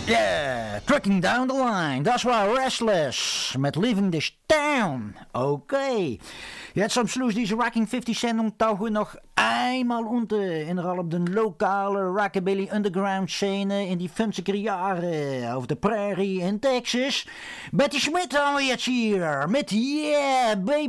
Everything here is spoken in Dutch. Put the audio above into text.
Yeah, Trucking Down the Line. Dat is wel Restless. Met Leaving This Town. Oké. Je hebt soms sloes deze Rocking 50 Cent om toch nog eenmaal onder. En al op de lokale rockabilly underground scene in die funzige jaren. Over de prairie in Texas. Betty Smith alweer hier. Met Yeah, baby.